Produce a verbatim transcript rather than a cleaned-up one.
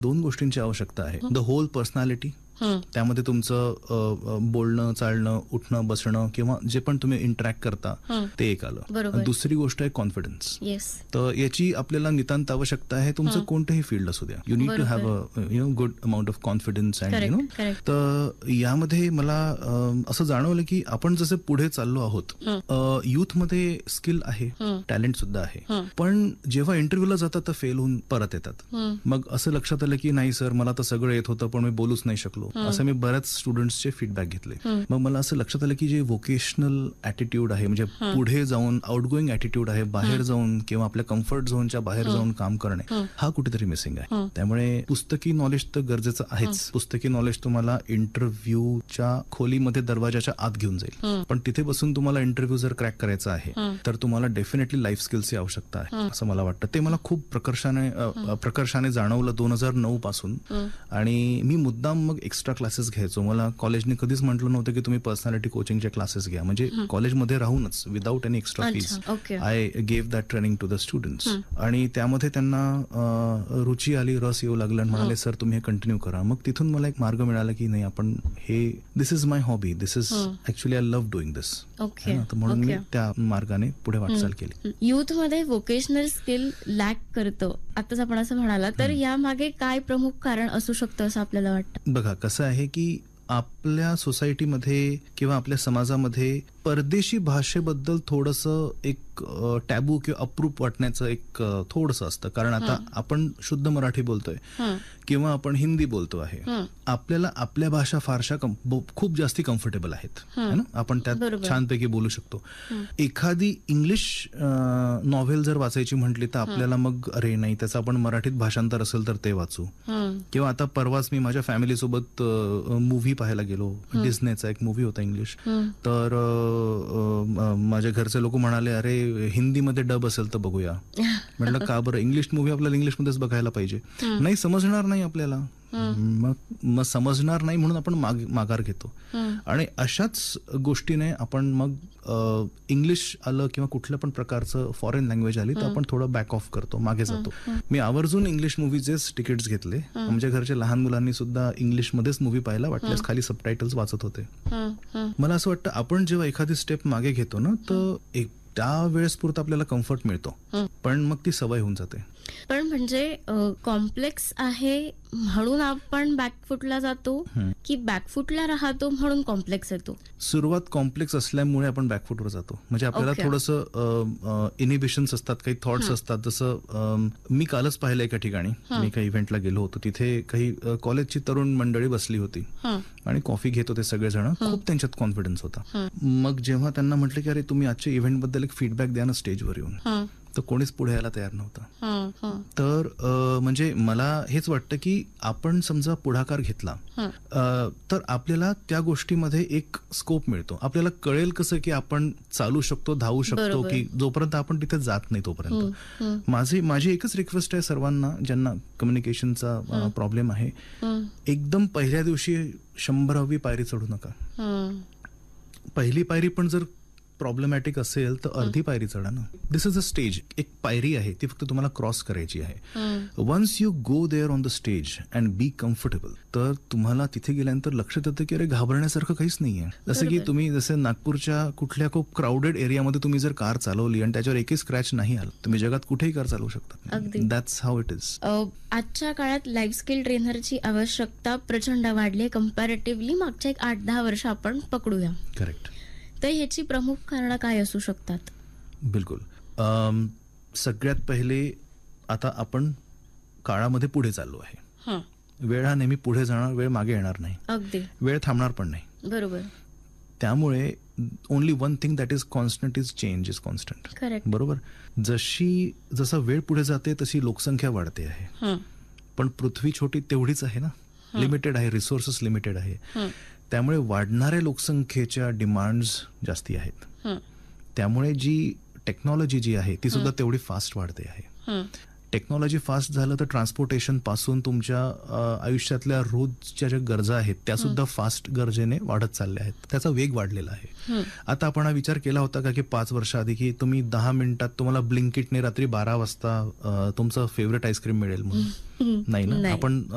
दोन गोष्टींची आवश्यकता आहे. द होल पर्सनॅलिटी, त्यामध्ये तुमचं बोलणं, चालणं, उठणं, बसणं किंवा जे पण तुम्ही इंटरॅक्ट करता ते एक आलं. दुसरी गोष्ट आहे कॉन्फिडन्स. तर याची आपल्याला नितांत आवश्यकता आहे. तुमचं कोणतंही फील्ड असू द्या, you need to have a you know good amount of confidence and you know. तर यामध्ये मला असं जाणवलं की आपण जसे पुढे चाललो आहोत, युथमध्ये स्किल आहे, टॅलेंट सुद्धा आहे, पण जेव्हा इंटरव्ह्यूला जातात तर फेल होऊन परत येतात. मग असं लक्षात आलं की नाही सर, मला तर सगळं येत होतं पण मी बोलूच नाही शकलो. असं मी बऱ्याच स्टुडंट्सचे फीडबॅक घेतले. मग मला असं लक्षात आलं की जे व्होकेशनल ऍटिट्यूड आहे, म्हणजे पुढे जाऊन आउटगोईंग ऍटिट्यूड आहे, बाहेर जाऊन किंवा आपल्या कम्फर्ट झोनच्या बाहेर जाऊन काम करणे, हा कुठेतरी मिसिंग आहे. त्यामुळे पुस्तकी नॉलेज तर गरजेचं आहेच. पुस्तकी नॉलेज तुम्हाला इंटरव्ह्यूच्या खोलीमध्ये दरवाजाच्या आत घेऊन जाईल, पण तिथे बसून तुम्हाला इंटरव्ह्यू जर क्रॅक करायचा आहे तर तुम्हाला डेफिनेटली लाईफ स्किल्सची आवश्यकता आहे असं मला वाटतं. ते मला खूप प्रकर्षाने प्रकर्षाने जाणवलं दोन हजार नऊ पासून. आणि मी मुद्दाम मग एक्स्ट्रा क्लासेस घ्यायचो. मला कॉलेजने कधीच म्हटलं नव्हतं की तुम्ही पर्सनॅलिटी कोचिंगचे क्लासेस घ्या, म्हणजे कॉलेजमध्ये राहूनच without any extra fees I gave that training to the students. आणि त्यामध्ये त्यांना रुची आली, रस येऊ लागला, आणि म्हणाले सर तुम्ही हे कंटिन्यू करा. मग तिथून मला एक मार्ग मिळाला की नाही, आपण हे दिस is my hobby, this is actually I love doing दिस. म्हणून मी त्या मार्गाने पुढे वाटचाल केली. युथ मध्ये व्होकेशनल स्किल लॅक करतं आताच आपण असं म्हणाला, तर यामागे काय प्रमुख कारण असू शकतं असं आपल्याला वाटतं? बघा कसं आहे की आपल्या सोसायटीमध्ये किंवा आपल्या समाजामध्ये परदेशी भाषेबद्दल थोडंसं एक टॅबू किंवा अप्रूप वाटण्याचं एक थोडंसं असतं. कारण आता आपण शुद्ध मराठी बोलतोय किंवा आपण हिंदी बोलतो आहे, आपल्याला आपल्या भाषा फारशा खूप जास्ती कम्फर्टेबल आहेत ना, आपण त्यात छानपैकी बोलू शकतो. एखादी इंग्लिश नॉव्हेल जर वाचायची म्हटली तर आपल्याला मग अरे नाही, त्याचं आपण मराठीत भाषांतर असेल तर ते वाचू. किंवा आता परवाच मी माझ्या फॅमिली सोबत मूव्ही पाहायला गेलो, डिस्नेचा एक मूव्ही होता इंग्लिश. तर माझ्या घरचे लोक म्हणाले अरे हिंदीमध्ये डब असेल तर बघूया. म्हटलं का बरं, इंग्लिश मूव्ही आपल्याला इंग्लिशमध्येच बघायला पाहिजे. नाही, समजणार नाही आपल्याला, मग मग समजणार नाही म्हणून आपण माग माघार घेतो. आणि अशाच गोष्टीने आपण मग इंग्लिश आलं किंवा कुठल्या पण प्रकारचं फॉरेन लँग्वेज आली तर आपण थोडं बॅक ऑफ करतो, मागे जातो. मी आवर्जून इंग्लिश मूव्हीचेच तिकीट्स घेतले. आमच्या घरच्या लहान मुलांनी सुद्धा इंग्लिशमध्येच मूव्ही पाहायला, वाटल्यास खाली सबटायटल्स वाचत होते. मला असं वाटतं आपण जेव्हा एखादी स्टेप मागे घेतो ना तर एक त्या वेळेस पुरतं आपल्याला कम्फर्ट मिळतो, पण मग ती सवय होऊन जाते. पण म्हणजे कॉम्प्लेक्स आहे म्हणून आपण बॅकफुटला जातो की बॅकफुटला राहतो म्हणून कॉम्प्लेक्स येतो? सुरुवात कॉम्प्लेक्स असल्यामुळे आपण बॅकफुटवर जातो. म्हणजे आपल्याला थोडंसं इनिबिशन्स असतात, काही थॉट्स असतात. जसं मी कालच पाहिलं एका ठिकाणी, मी काही इव्हेंटला गेलो होतो, तिथे काही कॉलेजची तरुण मंडळी बसली होती आणि कॉफी घेत होते सगळेजण. खूप त्यांच्यात कॉन्फिडन्स होता. मग जेव्हा त्यांना म्हटलं की अरे तुम्ही आजच्या इव्हेंट बद्दल एक फीडबॅक द्या ना स्टेजवर येऊन, तर कोणीच पुढे यायला तयार नव्हतं. तर म्हणजे मला हेच वाटतं की आपण समजा पुढाकार घेतला तर आपल्याला त्या गोष्टीमध्ये एक स्कोप मिळतो. आपल्याला कळेल कसं की आपण चालू शकतो, धावू शकतो, की जोपर्यंत आपण तिथे जात नाही तोपर्यंत. माझी माझी एकच रिक्वेस्ट आहे सर्वांना ज्यांना कम्युनिकेशनचा प्रॉब्लेम आहे, एकदम पहिल्या दिवशी शंभरावी पायरी चढू नका. पहिली पायरी पण जर प्रॉब्लेमॅटिक असेल तर अर्धी पायरी चढा ना. दिस इज अ स्टेज, एक पायरी आहे, ती फक्त तुम्हाला क्रॉस करायची आहे. Once you go there on the stage and be comfortable, तर तुम्हाला तिथे गेल्यानंतर लक्षात येतं की अरे घाबरण्यासारखं काहीच नाहीये. जसं की तुम्ही जसे नागपूरच्या कुठल्या खूप क्राऊडेड एरियामध्ये तुम्ही जर कार चालवली आणि त्याच्यावर एकही स्क्रॅच नाही आला, तुम्ही जगात कुठेही कार चालवू शकता. That's how it is. आजच्या काळात लाईफ स्किल ट्रेनरची आवश्यकता प्रचंड वाढली कम्पॅरेटिव्हली मागच्या एक आठ दहा वर्ष आपण पकडूया. करेक्ट. तर ह्याची प्रमुख कारणं काय असू शकतात? बिलकुल. सगळ्यात पहिले आता आपण काळामध्ये पुढे चाललो आहे. वेळ हा नेहमी पुढे जाणार, वेळ मागे येणार नाही. अगदी. वेळ थांबणार पण नाही. बरोबर. त्यामुळे only one thing that is constant is change is constant. Correct. बरोबर. जशी जसा वेळ पुढे जाते तशी लोकसंख्या वाढते आहे, पण पृथ्वी छोटी तेवढीच आहे ना, लिमिटेड आहे, रिसोर्सेस लिमिटेड आहे. त्यामुळे वाढणाऱ्या लोकसंख्येच्या डिमांड्स जास्ती आहेत. त्यामुळे जी टेक्नॉलॉजी जी आहे ती सुद्धा तेवढी फास्ट वाढते आहे. टेक्नॉलॉजी फास्ट झालं तर ट्रान्सपोर्टेशन पासून तुमच्या आयुष्यातल्या रोजच्या ज्या गरजा आहेत त्या सुद्धा फास्ट गरजेने वाढत चालल्या आहेत. त्याचा वेग वाढलेला आहे. आता आपण हा विचार केला होता का की पाच वर्षाआधी की तुम्ही दहा मिनिटात तुम्हाला ब्लिंकिटने रात्री बारा वाजता तुमचं फेवरेट आईस्क्रीम मिळेल म्हणून? नाही ना. आपण